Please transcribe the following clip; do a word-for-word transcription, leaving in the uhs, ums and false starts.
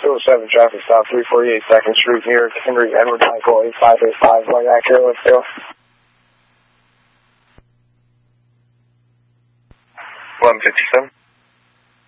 two oh seven traffic stop, three forty-eight second Street, New York, Henry Edward Michael, eight five eight five, one accurate, let's go. eleven fifty-seven.